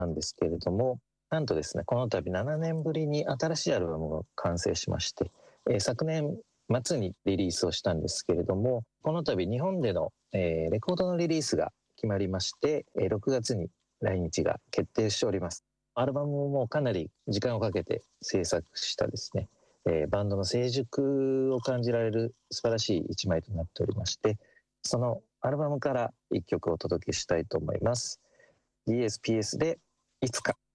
なんですけれども、なんとですね、この度7年ぶりに新しいアルバムが完成しまして、昨年末にリリースをしたんですけれども、この度日本での、レコードのリリースが決まりまして、6月に来日が決定しております。アルバムもかなり時間をかけて制作したですね、バンドの成熟を感じられる素晴らしい一枚となっておりまして、そのアルバムから一曲お届けしたいと思います。DSPS でいつか。